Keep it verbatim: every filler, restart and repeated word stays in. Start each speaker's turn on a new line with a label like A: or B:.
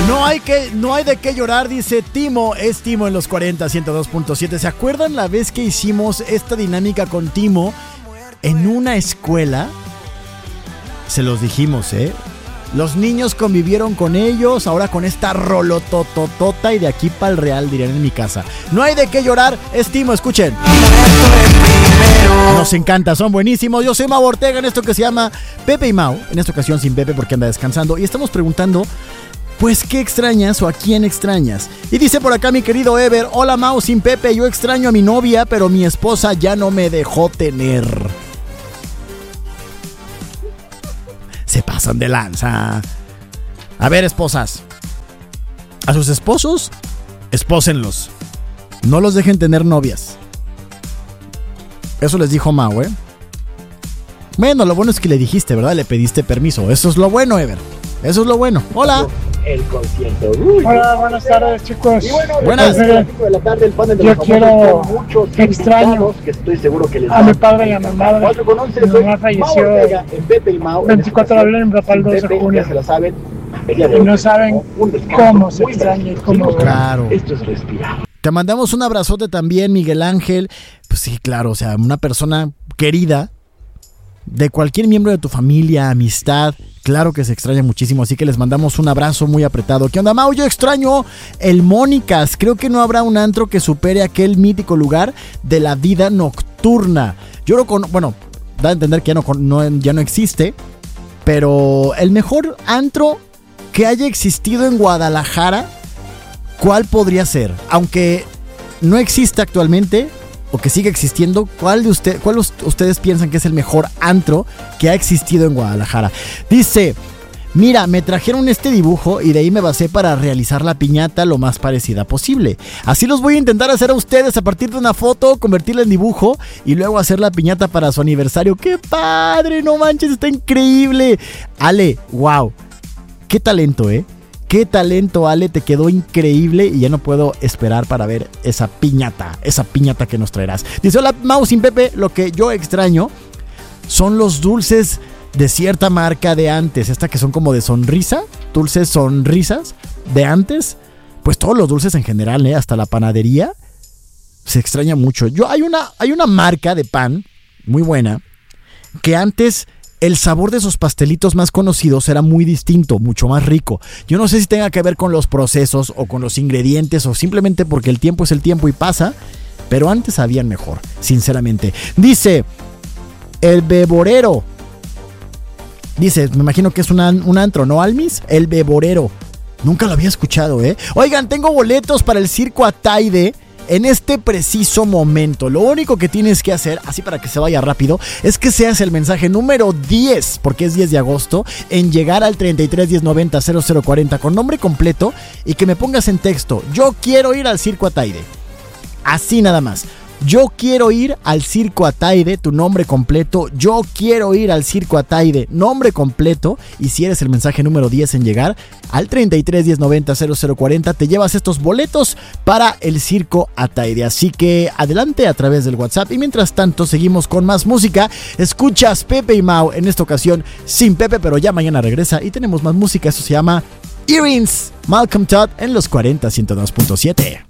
A: No hay que, no hay de qué llorar, dice Timo. Es Timo en los cuarenta, ciento dos punto siete. ¿Se acuerdan la vez que hicimos esta dinámica con Timo en una escuela? Se los dijimos, ¿eh? Los niños convivieron con ellos, ahora con esta rolotototota y de aquí para el real, dirían en mi casa. No hay de qué llorar, es Timo, escuchen. Nos encanta, son buenísimos. Yo soy Mau Ortega en esto que se llama Pepe y Mau. En esta ocasión sin Pepe porque anda descansando. Y estamos preguntando, pues, ¿qué extrañas o a quién extrañas? Y dice por acá mi querido Ever: hola Mau, sin Pepe, yo extraño a mi novia, pero mi esposa ya no me dejó tener. Se pasan de lanza. A ver, esposas, a sus esposos, espósenlos. No los dejen tener novias. Eso les dijo Mau, ¿eh? Bueno, lo bueno es que le dijiste, ¿verdad? Le pediste permiso. Eso es lo bueno, Ever. Eso es lo bueno. Hola.
B: El concierto. Uy,
C: hola, buenas tardes, chicos.
B: Y bueno,
A: buenas.
B: De la tarde, el panel de
C: yo
B: los
C: quiero
B: muchos
C: extraño
B: que estoy seguro que les
C: a mi padre y a mi madre.
B: cuatro con once,
C: Mi mamá falleció
B: en Pepe y Mau,
C: veinticuatro de abril, mi papá el dos de junio.
B: Se la saben.
C: Y no saben cómo se extraña y cómo.
A: Claro.
B: Esto es respirar.
A: Te mandamos un abrazote también, Miguel Ángel. Pues sí, claro, o sea, una persona querida de cualquier miembro de tu familia, amistad, claro que se extraña muchísimo, así que les mandamos un abrazo muy apretado. ¿Qué onda, Mau? Yo extraño el Mónicas. Creo que no habrá un antro que supere aquel mítico lugar de la vida nocturna. Yo lo con, bueno, da a entender que ya no, no, ya no existe, pero el mejor antro que haya existido en Guadalajara, ¿cuál podría ser? Aunque no existe actualmente o que siga existiendo, ¿cuál de usted, cuál ustedes piensan que es el mejor antro que ha existido en Guadalajara? Dice: mira, me trajeron este dibujo y de ahí me basé para realizar la piñata lo más parecida posible. Así los voy a intentar hacer a ustedes a partir de una foto, convertirla en dibujo y luego hacer la piñata para su aniversario. ¡Qué padre! No manches, está increíble. Ale, wow. Qué talento, ¿eh? Qué talento, Ale, te quedó increíble y ya no puedo esperar para ver esa piñata, esa piñata que nos traerás. Dice: hola, Mau, sin Pepe, lo que yo extraño son los dulces de cierta marca de antes, esta que son como de sonrisa, dulces sonrisas de antes, pues todos los dulces en general, ¿eh? Hasta la panadería, se extraña mucho. Yo, hay una, hay una marca de pan muy buena que antes el sabor de sus pastelitos más conocidos era muy distinto, mucho más rico. Yo no sé si tenga que ver con los procesos o con los ingredientes o simplemente porque el tiempo es el tiempo y pasa, pero antes sabían mejor, sinceramente. Dice el Beborero. Dice, me imagino que es una, un antro, ¿no, Almis? El Beborero. Nunca lo había escuchado, ¿eh? Oigan, tengo boletos para el Circo Ataide en este preciso momento. Lo único que tienes que hacer, así para que se vaya rápido, es que seas el mensaje número diez, porque es diez de agosto, en llegar al treinta y tres, diez, noventa, cero cero cuarenta con nombre completo y que me pongas en texto: yo quiero ir al Circo Ataide. Así nada más. Yo quiero ir al Circo Ataide, tu nombre completo. Yo quiero ir al Circo Ataide, nombre completo. Y si eres el mensaje número diez en llegar al treinta y tres, diez, noventa, cero cero cuarenta, te llevas estos boletos para el Circo Ataide. Así que adelante a través del WhatsApp. Y mientras tanto seguimos con más música. Escuchas Pepe y Mau, en esta ocasión sin Pepe, pero ya mañana regresa y tenemos más música. Eso se llama Earrings. Malcolm Todd en los cuarenta, ciento dos punto siete.